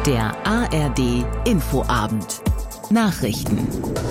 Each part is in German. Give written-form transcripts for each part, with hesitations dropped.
Der ARD Infoabend. Nachrichten.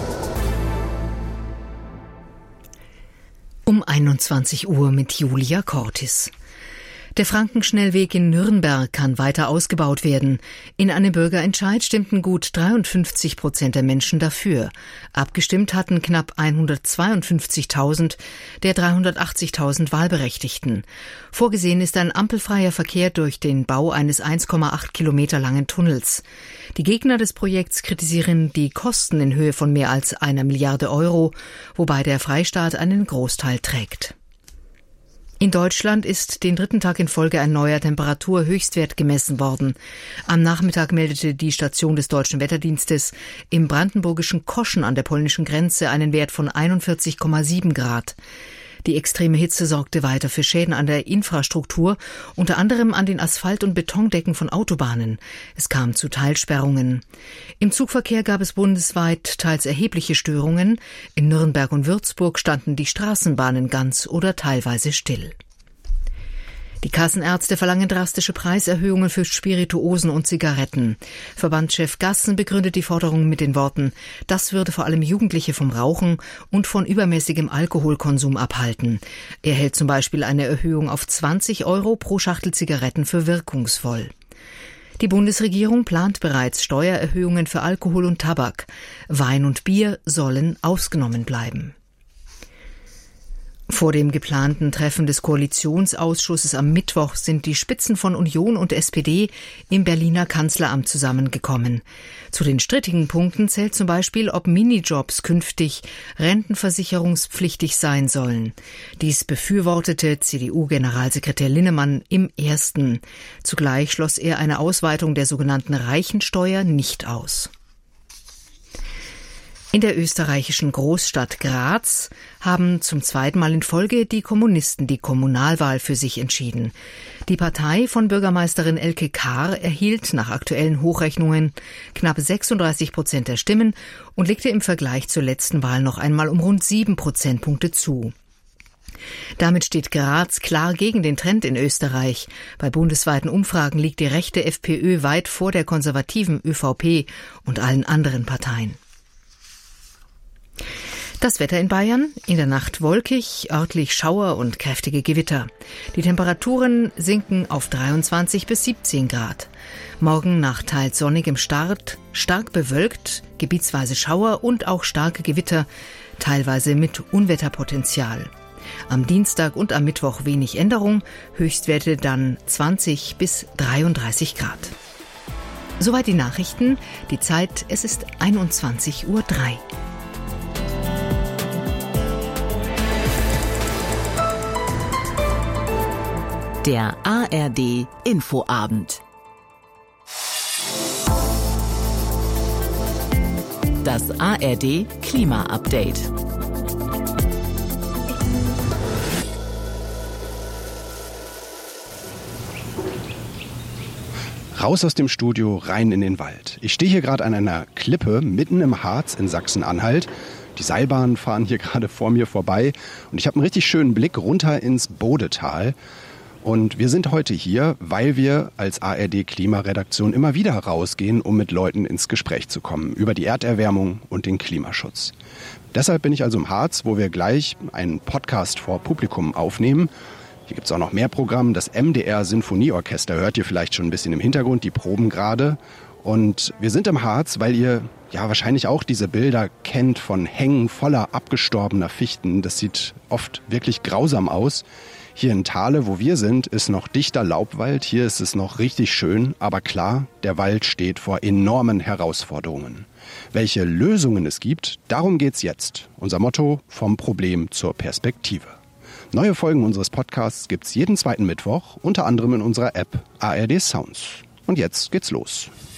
Um 21 Uhr mit Julia Cortis. Der Frankenschnellweg in Nürnberg kann weiter ausgebaut werden. In einem Bürgerentscheid stimmten gut 53% der Menschen dafür. Abgestimmt hatten knapp 152.000 der 380.000 Wahlberechtigten. Vorgesehen ist ein ampelfreier Verkehr durch den Bau eines 1,8 Kilometer langen Tunnels. Die Gegner des Projekts kritisieren die Kosten in Höhe von mehr als 1 Milliarde Euro, wobei der Freistaat einen Großteil trägt. In Deutschland ist den 3. Tag in Folge ein neuer Temperaturhöchstwert gemessen worden. Am Nachmittag meldete die Station des Deutschen Wetterdienstes im brandenburgischen Koschen an der polnischen Grenze einen Wert von 41,7 Grad. Die extreme Hitze sorgte weiter für Schäden an der Infrastruktur, unter anderem an den Asphalt- und Betondecken von Autobahnen. Es kam zu Teilsperrungen. Im Zugverkehr gab es bundesweit teils erhebliche Störungen. In Nürnberg und Würzburg standen die Straßenbahnen ganz oder teilweise still. Die Kassenärzte verlangen drastische Preiserhöhungen für Spirituosen und Zigaretten. Verbandschef Gassen begründet die Forderung mit den Worten: Das würde vor allem Jugendliche vom Rauchen und von übermäßigem Alkoholkonsum abhalten. Er hält zum Beispiel eine Erhöhung auf 20 Euro pro Schachtel Zigaretten für wirkungsvoll. Die Bundesregierung plant bereits Steuererhöhungen für Alkohol und Tabak. Wein und Bier sollen ausgenommen bleiben. Vor dem geplanten Treffen des Koalitionsausschusses am Mittwoch sind die Spitzen von Union und SPD im Berliner Kanzleramt zusammengekommen. Zu den strittigen Punkten zählt zum Beispiel, ob Minijobs künftig rentenversicherungspflichtig sein sollen. Dies befürwortete CDU-Generalsekretär Linnemann im ersten. Zugleich schloss er eine Ausweitung der sogenannten Reichensteuer nicht aus. In der österreichischen Großstadt Graz haben zum zweiten Mal in Folge die Kommunisten die Kommunalwahl für sich entschieden. Die Partei von Bürgermeisterin Elke Kahr erhielt nach aktuellen Hochrechnungen knapp 36% der Stimmen und legte im Vergleich zur letzten Wahl noch einmal um rund 7 Prozentpunkte zu. Damit steht Graz klar gegen den Trend in Österreich. Bei bundesweiten Umfragen liegt die rechte FPÖ weit vor der konservativen ÖVP und allen anderen Parteien. Das Wetter in Bayern: in der Nacht wolkig, örtlich Schauer und kräftige Gewitter. Die Temperaturen sinken auf 23 bis 17 Grad. Morgen Nacht teils sonnig im Start, stark bewölkt, gebietsweise Schauer und auch starke Gewitter, teilweise mit Unwetterpotenzial. Am Dienstag und am Mittwoch wenig Änderung, Höchstwerte dann 20 bis 33 Grad. Soweit die Nachrichten. Die Zeit, es ist 21:03 Uhr. Der ARD Infoabend. Das ARD Klima Update. Raus aus dem Studio, rein in den Wald. Ich stehe hier gerade an einer Klippe mitten im Harz in Sachsen-Anhalt. Die Seilbahnen fahren hier gerade vor mir vorbei und ich habe einen richtig schönen Blick runter ins Bodetal. Und wir sind heute hier, weil wir als ARD-Klimaredaktion immer wieder rausgehen, um mit Leuten ins Gespräch zu kommen über die Erderwärmung und den Klimaschutz. Deshalb bin ich also im Harz, wo wir gleich einen Podcast vor Publikum aufnehmen. Hier gibt es auch noch mehr Programme. Das MDR-Sinfonieorchester hört ihr vielleicht schon ein bisschen im Hintergrund, die proben gerade. Und wir sind im Harz, weil ihr ja wahrscheinlich auch diese Bilder kennt von Hängen voller abgestorbener Fichten. Das sieht oft wirklich grausam aus. Hier in Thale, wo wir sind, ist noch dichter Laubwald. Hier ist es noch richtig schön. Aber klar, der Wald steht vor enormen Herausforderungen. Welche Lösungen es gibt, darum geht's jetzt. Unser Motto: vom Problem zur Perspektive. Neue Folgen unseres Podcasts gibt's jeden zweiten Mittwoch, unter anderem in unserer App ARD Sounds. Und jetzt geht's los.